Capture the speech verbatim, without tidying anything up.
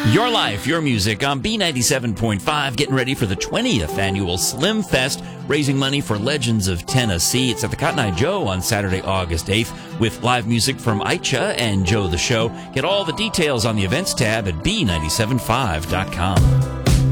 Your life, your music on B ninety-seven point five, getting ready for the twentieth annual Slim Fest, raising money for Legends of Tennessee. It's at the Cotton Eye Joe on Saturday, August eighth, with live music from Aicha and Joe the Show. Get all the details on the events tab at B nine seven five dot com.